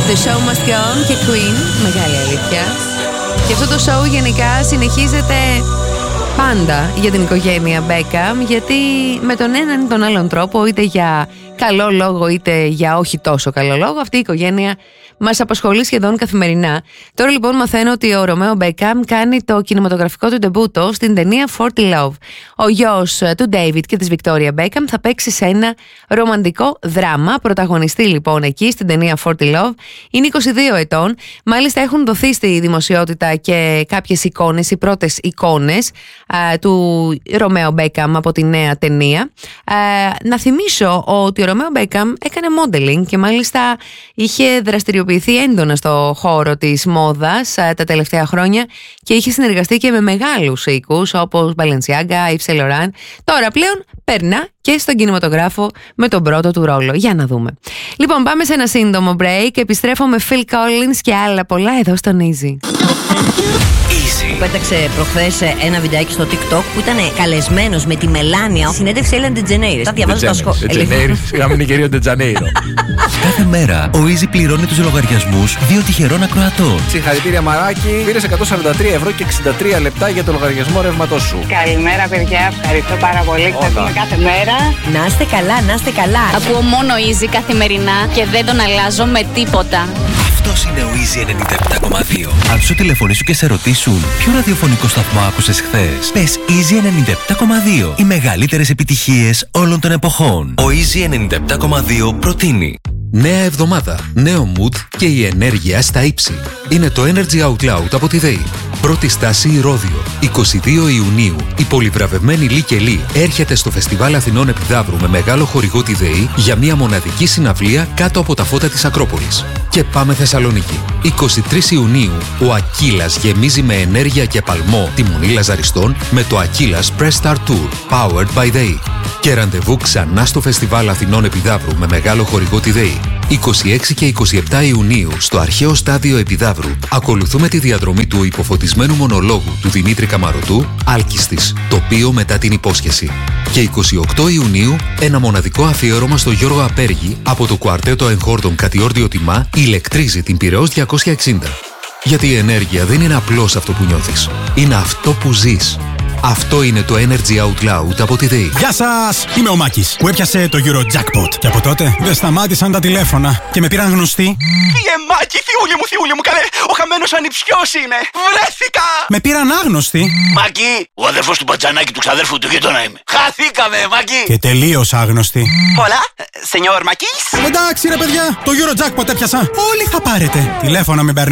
The Show Must Go On και Queen, μεγάλη αλήθεια. Και αυτό το show γενικά συνεχίζεται πάντα για την οικογένεια Beckham, γιατί με τον έναν ή τον άλλον τρόπο, είτε για καλό λόγο είτε για όχι τόσο καλό λόγο, αυτή η οικογένεια μας απασχολεί σχεδόν καθημερινά. Τώρα λοιπόν μαθαίνω ότι ο Ρωμαίο Μπέκαμ κάνει το κινηματογραφικό του ντεμπούτο στην ταινία 40 Love. Ο γιος του David και της Victoria Beckham θα παίξει σε ένα ρομαντικό δράμα. Πρωταγωνιστή λοιπόν εκεί στην ταινία 40 Love. Είναι 22 ετών. Μάλιστα έχουν δοθεί στη δημοσιότητα και κάποιες εικόνες, οι πρώτες εικόνες του Ρωμαίου Μπέκαμ από τη νέα ταινία. Να θυμίσω ότι ο Ρωμαίο Μπέκαμ έκανε modeling και μάλιστα είχε δραστηριοποιηθεί έντονα στο χώρο της μόδας τα τελευταία χρόνια και είχε συνεργαστεί και με μεγάλους οίκους όπως Balenciaga, Yves Saint Laurent. Τώρα πλέον περνά και στον κινηματογράφο με τον πρώτο του ρόλο. Για να δούμε. Λοιπόν, πάμε σε ένα σύντομο break. Επιστρέφω με Phil Collins και άλλα πολλά εδώ στον Easy. Πέταξε προχθές ένα βιντεάκι στο TikTok που ήταν καλεσμένος με τη Μελάνια. Συνέντευξη Ellen DeGeneres. Τα διαβάζω τα σχόλια. Σιγά μην είναι κυρίω Ντετζανέιρο. Κάθε μέρα ο Easy πληρώνει τους λογαριασμούς 2 τυχερών ακροατών. Συγχαρητήρια Μαράκι. Πήρες 143 ευρώ και 63 λεπτά για το λογαριασμό ρεύματός σου. Καλημέρα, παιδιά. Ευχαριστώ πάρα πολύ. Ξαφνούμε κάθε μέρα. Να είστε καλά, να είστε καλά. Ακούω μόνο Easy καθημερινά και δεν τον αλλάζω με τίποτα. Αυτός είναι ο Easy 97,2. Αν σου τηλεφωνήσουν και σε ρωτήσουν ποιο ραδιοφωνικό σταθμό άκουσες χθες, πες Easy 97,2. Οι μεγαλύτερες επιτυχίες όλων των εποχών. Ο Easy 97,2 προτείνει νέα εβδομάδα, νέο mood και η ενέργεια στα ύψη. Είναι το Energy Out Loud από τη ΔΕΗ. Πρώτη στάση Ηρώδειο. 22 Ιουνίου. Η πολυβραβευμένη Λί και Λί έρχεται στο Φεστιβάλ Αθηνών Επιδαύρου με μεγάλο χορηγό τη ΔΕΗ για μια μοναδική συναυλία κάτω από τα φώτα της Ακρόπολης. Και πάμε Θεσσαλονίκη. 23 Ιουνίου. Ο Ακύλας γεμίζει με ενέργεια και παλμό τη Μονή Λαζαριστών με το Ακύλας Press Start Tour Powered by ΔΕΗ. Και ραντεβού ξανά στο Φεστιβάλ Αθηνών Επιδαύρου με μεγάλο χορηγό τη ΔΕΗ. 26 και 27 Ιουνίου στο αρχαίο στάδιο Επιδαύρου ακολουθούμε τη διαδρομή του υποφωτισμένου μονολόγου του Δημήτρη Καμαρωτού, Άλκιστης, τοπίο μετά την υπόσχεση. Και 28 Ιουνίου ένα μοναδικό αφιέρωμα στο Γιώργο Απέργη από το κουαρτέτο εγχόρδων Κατιόρδιο Τιμά ηλεκτρίζει την Πειραιώς 260. Γιατί η ενέργεια δεν είναι απλώς αυτό που νιώθεις, είναι αυτό που ζεις. Αυτό είναι το Energy Out Loud από τη ΔΕΗ. Γεια σας! Είμαι ο Μάκης που έπιασε το Eurojackpot. Και από τότε δεν σταμάτησαν τα τηλέφωνα και με πήραν γνωστοί. Μάκη, θειούλη μου, καλέ! Ο χαμένος ανιψιός είμαι! Βρέθηκα! Με πήραν άγνωστοι. Μάκη, ο αδερφός του Πατζανάκη του ξαδέρφου του γείτονα είμαι. Χαθήκαμε, Μάκη! Και τελείως άγνωστοι. Πολλά, σενιόρ Μάκης! Εντάξει ρε παιδιά, το Eurojackpot έπιασα. Όλοι θα πάρετε. Τηλέφωνα με